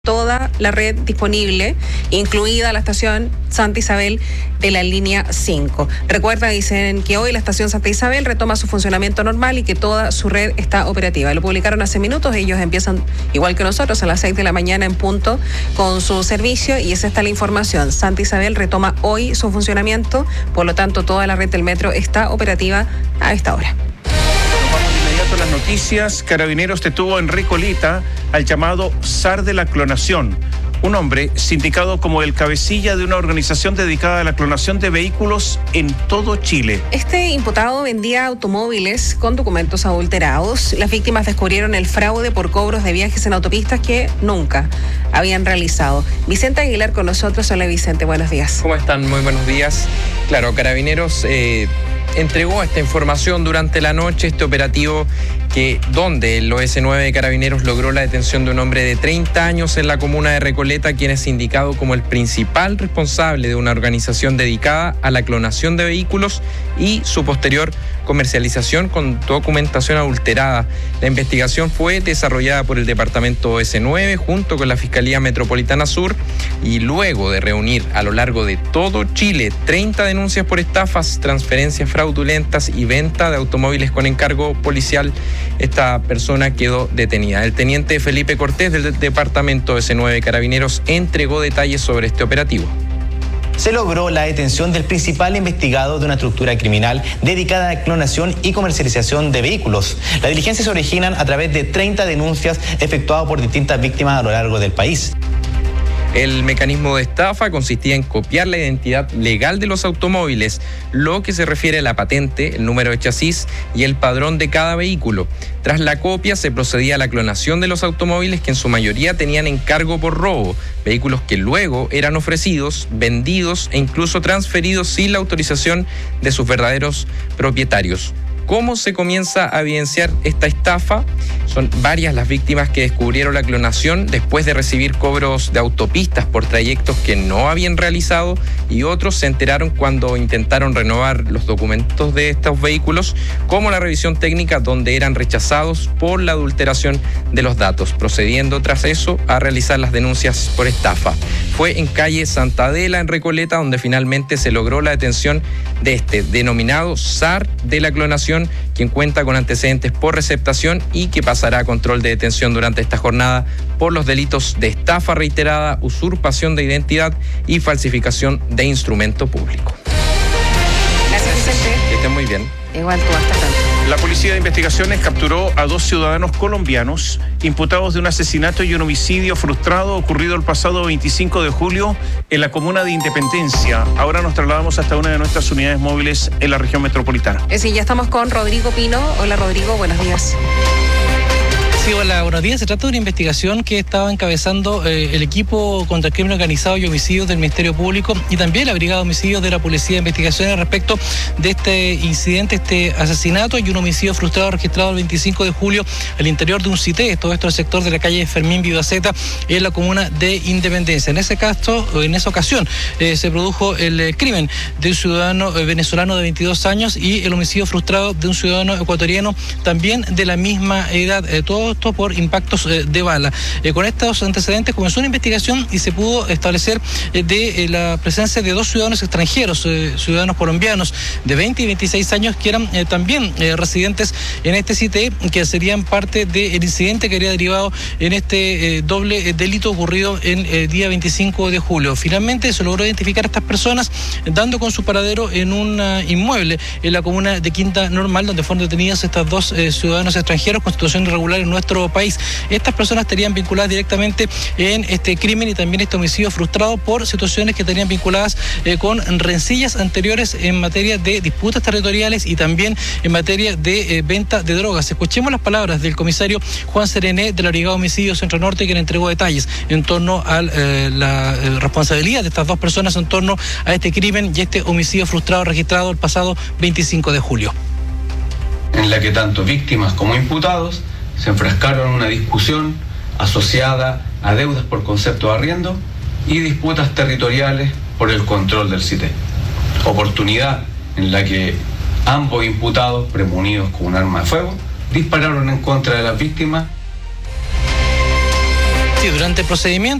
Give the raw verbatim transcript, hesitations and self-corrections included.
toda la red disponible, incluida la estación Santa Isabel de la línea cinco. Recuerda, dicen que hoy la estación Santa Isabel retoma su funcionamiento normal y que toda su red está operativa. Lo publicaron hace minutos, ellos empiezan igual que nosotros a las seis de la mañana en punto con su servicio y esa está la información. Santa Isabel retoma hoy su funcionamiento, por lo tanto toda la red del metro está operativa a esta hora. Las noticias. Carabineros detuvo en Recoleta al llamado zar de la clonación, un hombre sindicado como el cabecilla de una organización dedicada a la clonación de vehículos en todo Chile. Este imputado vendía automóviles con documentos adulterados. Las víctimas descubrieron el fraude por cobros de viajes en autopistas que nunca habían realizado. Vicente Aguilar con nosotros. Hola Vicente, buenos días. ¿Cómo están? Muy buenos días. Claro, Carabineros eh, entregó esta información durante la noche, este operativo que donde el O S nueve de Carabineros logró la detención de un hombre de treinta años en la comuna de Recoleta, quien es indicado como el principal responsable de una organización dedicada a la clonación de vehículos y su posterior comercialización con documentación adulterada. La investigación fue desarrollada por el Departamento O S nueve junto con la Fiscalía Metropolitana Sur y luego de reunir a lo largo de todo Chile treinta denuncias por estafas, transferencias fraudulentas y venta de automóviles con encargo policial, esta persona quedó detenida. El teniente Felipe Cortés del Departamento O S nueve de Carabineros entregó detalles sobre este operativo. Se logró la detención del principal investigado de una estructura criminal dedicada a la clonación y comercialización de vehículos. Las diligencias se originan a través de treinta denuncias efectuadas por distintas víctimas a lo largo del país. El mecanismo de estafa consistía en copiar la identidad legal de los automóviles, lo que se refiere a la patente, el número de chasis y el padrón de cada vehículo. Tras la copia se procedía a la clonación de los automóviles que en su mayoría tenían encargo por robo, vehículos que luego eran ofrecidos, vendidos e incluso transferidos sin la autorización de sus verdaderos propietarios. ¿Cómo se comienza a evidenciar esta estafa? Son varias las víctimas que descubrieron la clonación después de recibir cobros de autopistas por trayectos que no habían realizado y otros se enteraron cuando intentaron renovar los documentos de estos vehículos, como la revisión técnica donde eran rechazados por la adulteración de los datos, procediendo tras eso a realizar las denuncias por estafa. Fue en calle Santa Adela, en Recoleta, donde finalmente se logró la detención de este denominado zar de la clonación, quien cuenta con antecedentes por receptación y que pasará a control de detención durante esta jornada por los delitos de estafa reiterada, usurpación de identidad y falsificación de instrumento público. Gracias, Vicente. Que estén muy bien. Igual tú, hasta tanto. La Policía de Investigaciones capturó a dos ciudadanos colombianos imputados de un asesinato y un homicidio frustrado ocurrido el pasado veinticinco de julio en la comuna de Independencia. Ahora nos trasladamos hasta una de nuestras unidades móviles en la región metropolitana. Eh, sí, ya estamos con Rodrigo Pino. Hola Rodrigo, buenos días. Sí, hola, buenos días. Se trata de una investigación que estaba encabezando eh, el equipo contra el crimen organizado y homicidios del Ministerio Público y también la Brigada de Homicidios de la Policía de Investigaciones respecto de este incidente, este asesinato y un homicidio frustrado registrado el veinticinco de julio al interior de un C I T E, todo esto en el sector de la calle Fermín Vivaceta en la comuna de Independencia. En ese caso, en esa ocasión, eh, se produjo el eh, crimen de un ciudadano eh, venezolano de veintidós años y el homicidio frustrado de un ciudadano ecuatoriano también de la misma edad. Eh, todo esto por impactos eh, de bala. Eh, con estos antecedentes comenzó una investigación y se pudo establecer eh, de eh, la presencia de dos ciudadanos extranjeros, eh, ciudadanos colombianos de veinte y veintiséis años que eran eh, también eh, residentes en este C I T E, que serían parte del incidente que habría derivado en este eh, doble eh, delito ocurrido en el eh, día veinticinco de julio. Finalmente se logró identificar a estas personas eh, dando con su paradero en un uh, inmueble en la comuna de Quinta Normal, donde fueron detenidos estos dos eh, ciudadanos extranjeros con situación irregular en nuestro país. Estas personas estarían vinculadas directamente en este crimen y también este homicidio frustrado por situaciones que estarían vinculadas eh, con rencillas anteriores en materia de disputas territoriales y también en materia de eh, venta de drogas. Escuchemos las palabras del comisario Juan Serené de la Brigada de Homicidios Centro Norte, quien entregó detalles en torno a eh, la eh, responsabilidad de estas dos personas en torno a este crimen y este homicidio frustrado registrado el pasado veinticinco de julio. En la que tanto víctimas como imputados se enfrascaron en una discusión asociada a deudas por concepto de arriendo y disputas territoriales por el control del C I T E. Oportunidad en la que ambos imputados, premunidos con un arma de fuego, dispararon en contra de las víctimas. Sí, durante el procedimiento